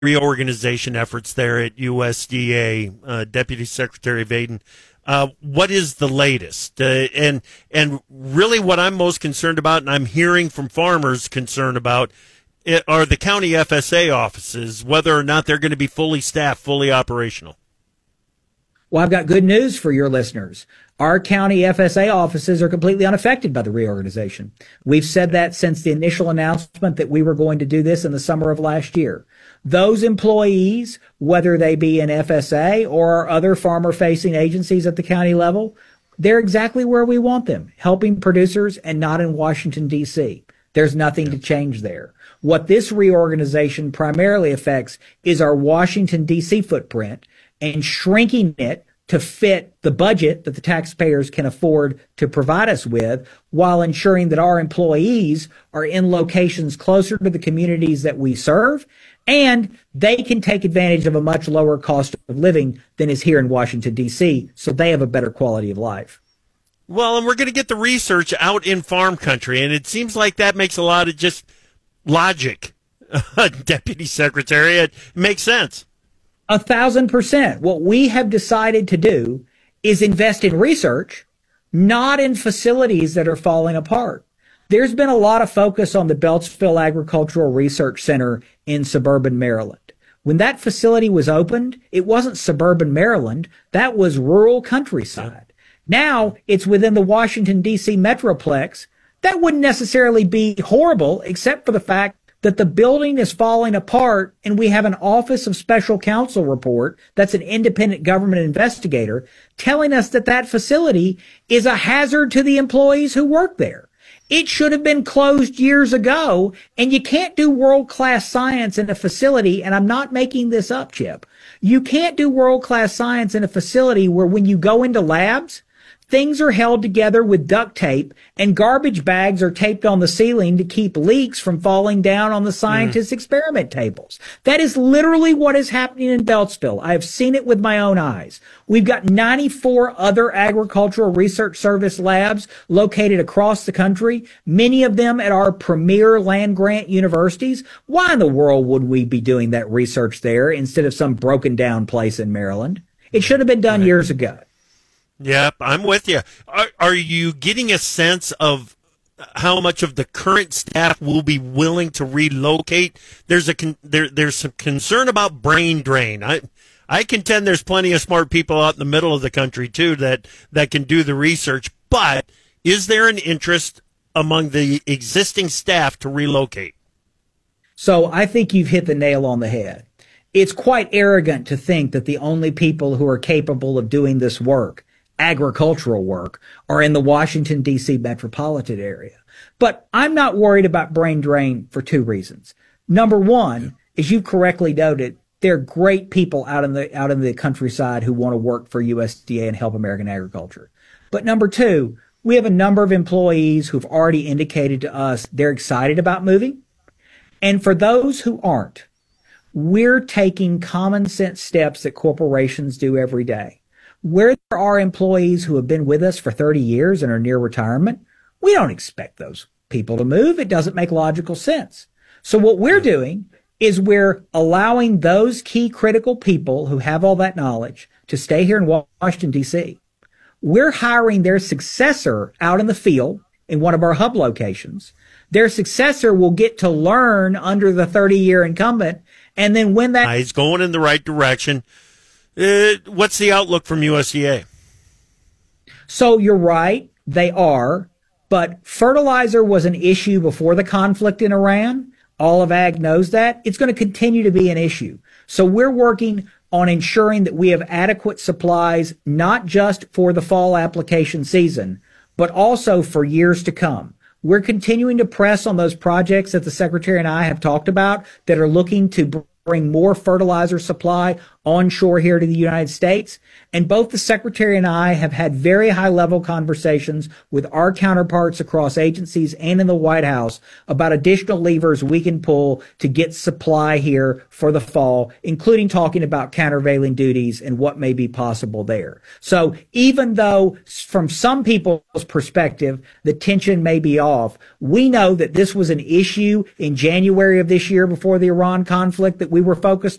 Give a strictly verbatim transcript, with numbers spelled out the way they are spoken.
reorganization efforts there at U S D A, uh, Deputy Secretary Vaden. Uh, what is the latest? Uh, and and really what I'm most concerned about, and I'm hearing from farmers concerned about, it, are the county F S A offices, whether or not they're going to be fully staffed, fully operational. Well, I've got good news for your listeners. Our county F S A offices are completely unaffected by the reorganization. We've said that since the initial announcement that we were going to do this in the summer of last year. Those employees, whether they be in F S A or other farmer-facing agencies at the county level, they're exactly where we want them, helping producers and not in Washington, D C. There's nothing to change there. What this reorganization primarily affects is our Washington, D C footprint and shrinking it to fit the budget that the taxpayers can afford to provide us with, while ensuring that our employees are in locations closer to the communities that we serve, and they can take advantage of a much lower cost of living than is here in Washington, D C, so they have a better quality of life. Well, and we're going to get the research out in farm country, and it seems like that makes a lot of just logic, Deputy Secretary. It makes sense. A thousand percent. What we have decided to do is invest in research, not in facilities that are falling apart. There's been a lot of focus on the Beltsville Agricultural Research Center in suburban Maryland. When that facility was opened, it wasn't suburban Maryland. That was rural countryside. Now it's within the Washington, D C metroplex. That wouldn't necessarily be horrible, except for the fact that the building is falling apart, and we have an Office of Special Counsel report, that's an independent government investigator, telling us that that facility is a hazard to the employees who work there. It should have been closed years ago, and you can't do world-class science in a facility, and I'm not making this up, Chip. You can't do world-class science in a facility where when you go into labs, things are held together with duct tape and garbage bags are taped on the ceiling to keep leaks from falling down on the scientists' mm. experiment tables. That is literally what is happening in Beltsville. I have seen it with my own eyes. We've got ninety-four other agricultural research service labs located across the country, many of them at our premier land-grant universities. Why in the world would we be doing that research there instead of some broken down place in Maryland? It should have been done years ago. Yep, I'm with you. Are, are you getting a sense of how much of the current staff will be willing to relocate? There's a con, there there's some concern about brain drain. I I contend there's plenty of smart people out in the middle of the country too that that can do the research. But is there an interest among the existing staff to relocate? So I think you've hit the nail on the head. It's quite arrogant to think that the only people who are capable of doing this work, agricultural work, are in the Washington, D C metropolitan area. But I'm not worried about brain drain for two reasons. Number one, as you correctly noted, there are great people out in the out in the countryside who want to work for U S D A and help American agriculture. But number two, we have a number of employees who've already indicated to us they're excited about moving. And for those who aren't, we're taking common sense steps that corporations do every day. Where there are employees who have been with us for thirty years and are near retirement, we don't expect those people to move. It doesn't make logical sense. So what we're doing is we're allowing those key critical people who have all that knowledge to stay here in Washington, D C. We're hiring their successor out in the field in one of our hub locations. Their successor will get to learn under the thirty-year incumbent, and then when that... He's going in the right direction. Uh, what's the outlook from U S D A? So you're right, they are, but fertilizer was an issue before the conflict in Iran. All of ag knows that. It's going to continue to be an issue. So we're working on ensuring that we have adequate supplies, not just for the fall application season, but also for years to come. We're continuing to press on those projects that the Secretary and I have talked about that are looking to bring more fertilizer supply onshore here to the United States. And both the Secretary and I have had very high level conversations with our counterparts across agencies and in the White House about additional levers we can pull to get supply here for the fall, including talking about countervailing duties and what may be possible there. So even though from some people's perspective, the tension may be off, we know that this was an issue in January of this year before the Iran conflict that we were focused